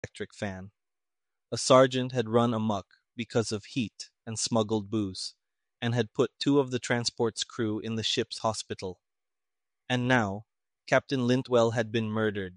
electric fan. A sergeant had run amok because of heat and smuggled booze, and had put two of the transport's crew in the ship's hospital. And now, Captain Lintwell had been murdered.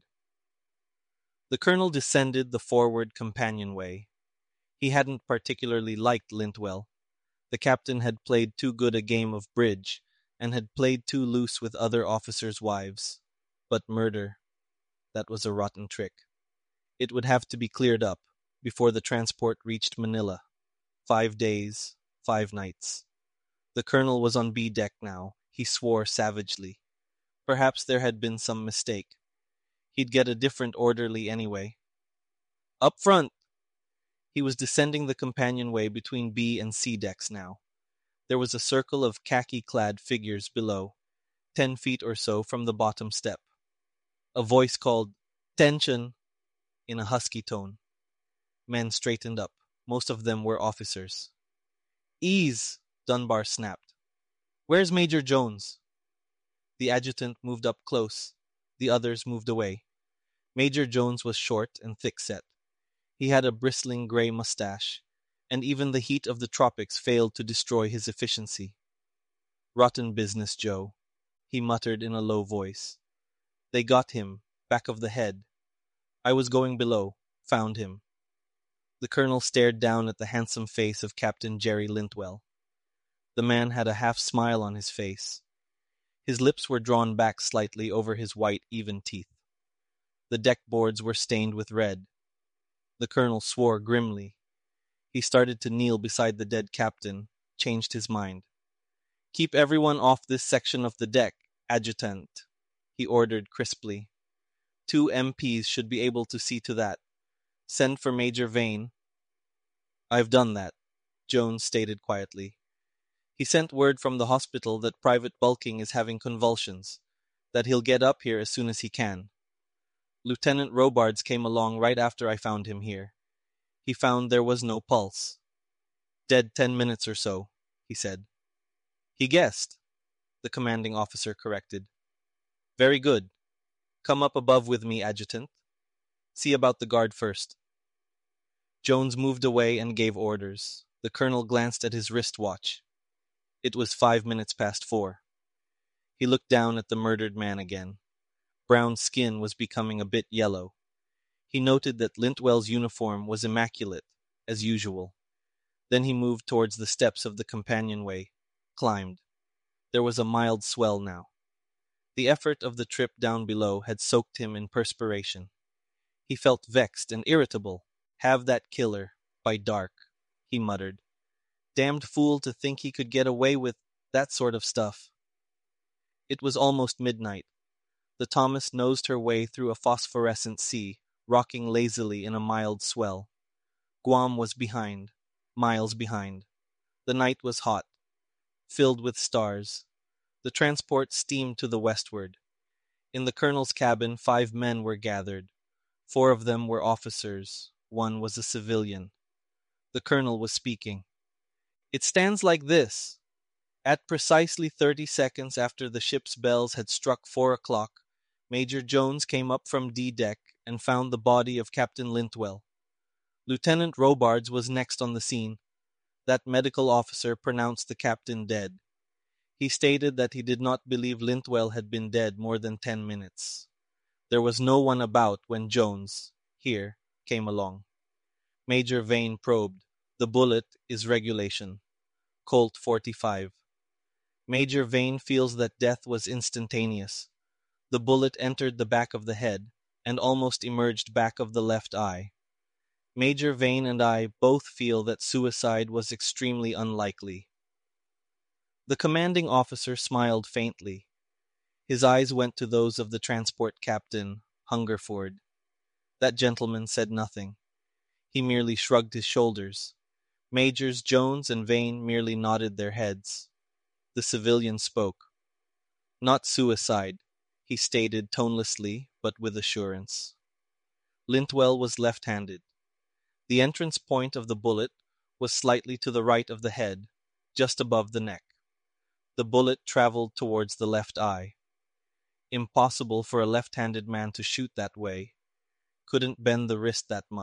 The colonel descended the forward companionway. He hadn't particularly liked Lintwell. The captain had played too good a game of bridge, and had played too loose with other officers' wives. But murder, that was a rotten trick. It would have to be cleared up before the transport reached Manila. 5 days, 5 nights. The colonel was on B deck now. He swore savagely. Perhaps there had been some mistake. He'd get a different orderly anyway. Up front! He was descending the companionway between B and C decks now. There was a circle of khaki-clad figures below, 10 feet or so from the bottom step. A voice called, "Tension," in a husky tone. Men straightened up. Most of them were officers. "Ease," Dunbar snapped. "Where's Major Jones?" The adjutant moved up close. The others moved away. Major Jones was short and thick-set. He had a bristling gray mustache, and even the heat of the tropics failed to destroy his efficiency. "Rotten business, Joe," he muttered in a low voice. "They got him, back of the head. I was going below, found him." The colonel stared down at the handsome face of Captain Jerry Lintwell. The man had a half-smile on his face. His lips were drawn back slightly over his white, even teeth. The deck boards were stained with red. The colonel swore grimly. He started to kneel beside the dead captain, changed his mind. "Keep everyone off this section of the deck, adjutant," he ordered crisply. "Two MPs should be able to see to that. Send for Major Vane." "I've done that," Jones stated quietly. "He sent word from the hospital that Private Bulking is having convulsions, that he'll get up here as soon as he can. Lieutenant Robards came along right after I found him here. He found there was no pulse. Dead 10 minutes or so," he said. "He guessed," the commanding officer corrected. "Very good. Come up above with me, adjutant. See about the guard first." Jones moved away and gave orders. The colonel glanced at his wristwatch. It was 5 minutes past 4. He looked down at the murdered man again. Brown's skin was becoming a bit yellow. He noted that Lintwell's uniform was immaculate, as usual. Then he moved towards the steps of the companionway, climbed. There was a mild swell now. The effort of the trip down below had soaked him in perspiration. He felt vexed and irritable. "Have that killer, by dark," he muttered. "Damned fool to think he could get away with that sort of stuff." It was almost midnight. The Thomas nosed her way through a phosphorescent sea, rocking lazily in a mild swell. Guam was behind, miles behind. The night was hot, filled with stars. The transport steamed to the westward. In the colonel's cabin 5 men were gathered. 4 of them were officers. 1 was a civilian. The colonel was speaking. "It stands like this. At precisely 30 seconds after the ship's bells had struck 4 o'clock, Major Jones came up from D deck and found the body of Captain Lintwell. Lieutenant Robards was next on the scene. That medical officer pronounced the captain dead. He stated that he did not believe Lintwell had been dead more than 10 minutes. There was no one about when Jones, here, came along. Major Vane probed. The bullet is regulation. Colt 45. Major Vane feels that death was instantaneous. The bullet entered the back of the head and almost emerged back of the left eye. Major Vane and I both feel that suicide was extremely unlikely." The commanding officer smiled faintly. His eyes went to those of the transport captain, Hungerford. That gentleman said nothing. He merely shrugged his shoulders. Majors Jones and Vane merely nodded their heads. The civilian spoke. "Not suicide," he stated tonelessly but with assurance. Lintwell was left-handed. The entrance point of the bullet was slightly to the right of the head, just above the neck. The bullet traveled towards the left eye. Impossible for a left-handed man to shoot that way. couldn't bend the wrist that much.